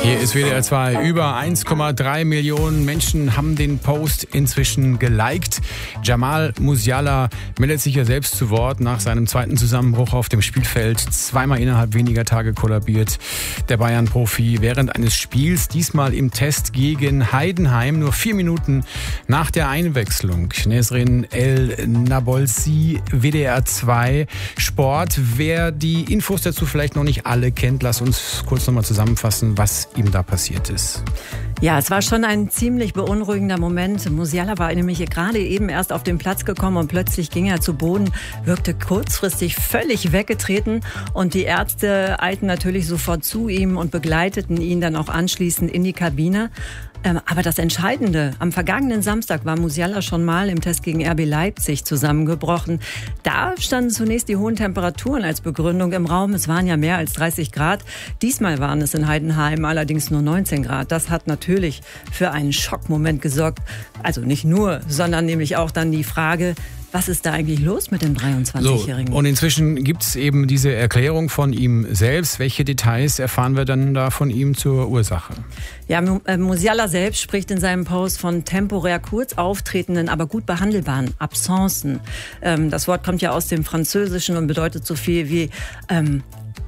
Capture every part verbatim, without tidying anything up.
Hier ist W D R zwei. Über eins Komma drei Millionen Menschen haben den Post inzwischen geliked. Jamal Musiala meldet sich ja selbst zu Wort nach seinem zweiten Zusammenbruch auf dem Spielfeld. Zweimal innerhalb weniger Tage kollabiert der Bayern-Profi während eines Spiels, diesmal im Test gegen Heidenheim, nur vier Minuten nach der Einwechslung. Nesrin El Nabolsi, W D R zwei Sport. Wer die Infos dazu vielleicht noch nicht alle kennt, lass uns kurz nochmal zusammenfassen, was ihm da passiert ist. Ja, es war schon ein ziemlich beunruhigender Moment. Musiala war nämlich gerade eben erst auf den Platz gekommen und plötzlich ging er zu Boden, wirkte kurzfristig völlig weggetreten und die Ärzte eilten natürlich sofort zu ihm und begleiteten ihn dann auch anschließend in die Kabine. Aber das Entscheidende, am vergangenen Samstag war Musiala schon mal im Test gegen R B Leipzig zusammengebrochen. Da standen zunächst die hohen Temperaturen als Begründung im Raum. Es waren ja mehr als dreißig Grad. Diesmal waren es in Heidenheim allerdings nur neunzehn Grad. Das hat natürlich für einen Schockmoment gesorgt. Also nicht nur, sondern nämlich auch dann die Frage, was ist da eigentlich los mit dem dreiundzwanzigjährigen? So, und inzwischen gibt es eben diese Erklärung von ihm selbst. Welche Details erfahren wir dann da von ihm zur Ursache? Ja, Musiala selbst spricht in seinem Post von temporär kurz auftretenden, aber gut behandelbaren Absencen. Ähm, das Wort kommt ja aus dem Französischen und bedeutet so viel wie ähm,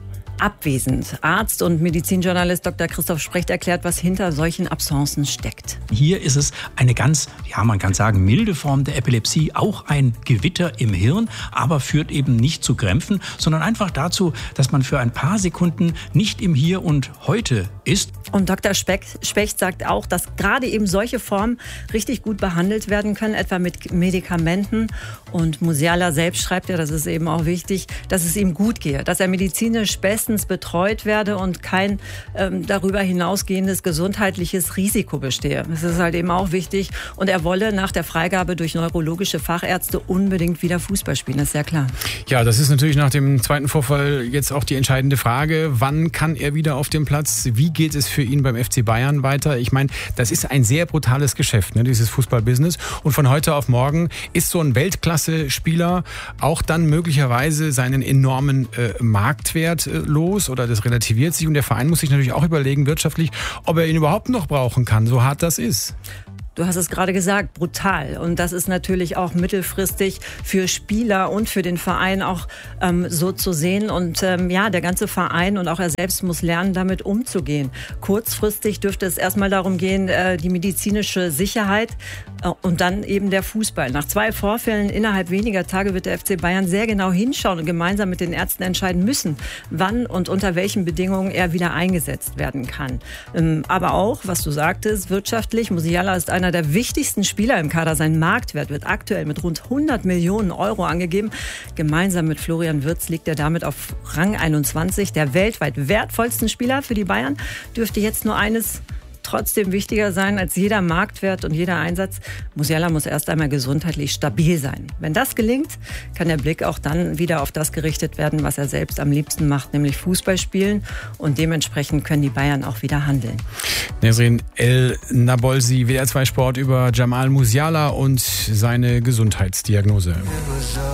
abwesend. Arzt und Medizinjournalist Doktor Christoph Specht erklärt, was hinter solchen Absencen steckt. Hier ist es eine ganz, ja man kann sagen, milde Form der Epilepsie, auch ein Gewitter im Hirn, aber führt eben nicht zu Krämpfen, sondern einfach dazu, dass man für ein paar Sekunden nicht im Hier und Heute ist. Und Doktor Specht sagt auch, dass gerade eben solche Formen richtig gut behandelt werden können, etwa mit Medikamenten. Und Musiala selbst schreibt ja, das ist eben auch wichtig, dass es ihm gut gehe, dass er medizinisch bestens betreut werde und kein ähm, darüber hinausgehendes gesundheitliches Risiko bestehe. Das ist halt eben auch wichtig. Und er wolle nach der Freigabe durch neurologische Fachärzte unbedingt wieder Fußball spielen, ist ja klar. Ja, das ist natürlich nach dem zweiten Vorfall jetzt auch die entscheidende Frage. Wann kann er wieder auf dem Platz? Wie geht es für ihn beim F C Bayern weiter? Ich meine, das ist ein sehr brutales Geschäft, ne, dieses Fußballbusiness. Und von heute auf morgen ist so ein Weltklasse-Spieler auch dann möglicherweise seinen enormen äh, Marktwert äh, los oder das relativiert sich. Und der Verein muss sich natürlich auch überlegen, wirtschaftlich, ob er ihn überhaupt noch brauchen kann, so hart das ist. Du hast es gerade gesagt, brutal. Und das ist natürlich auch mittelfristig für Spieler und für den Verein auch ähm, so zu sehen. Und ähm, ja, der ganze Verein und auch er selbst muss lernen, damit umzugehen. Kurzfristig dürfte es erstmal darum gehen, äh, die medizinische Sicherheit äh, und dann eben der Fußball. Nach zwei Vorfällen innerhalb weniger Tage wird der F C Bayern sehr genau hinschauen und gemeinsam mit den Ärzten entscheiden müssen, wann und unter welchen Bedingungen er wieder eingesetzt werden kann. Ähm, aber auch, was du sagtest, wirtschaftlich, Musiala ist ein einer der wichtigsten Spieler im Kader. Sein Marktwert wird aktuell mit rund hundert Millionen Euro angegeben. Gemeinsam mit Florian Wirtz liegt er damit auf Rang einundzwanzig. Der weltweit wertvollsten Spieler für die Bayern dürfte jetzt nur eines trotzdem wichtiger sein als jeder Marktwert und jeder Einsatz. Musiala muss erst einmal gesundheitlich stabil sein. Wenn das gelingt, kann der Blick auch dann wieder auf das gerichtet werden, was er selbst am liebsten macht, nämlich Fußball spielen. Und dementsprechend können die Bayern auch wieder handeln. Nesrin El Nabolsi, W D R zwei Sport über Jamal Musiala und seine Gesundheitsdiagnose.